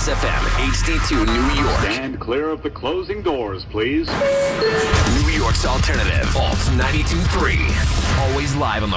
Jazz FM, HD2 New York. Stand clear of the closing doors, please. New York's alternative, Alt 92.3. Always live on the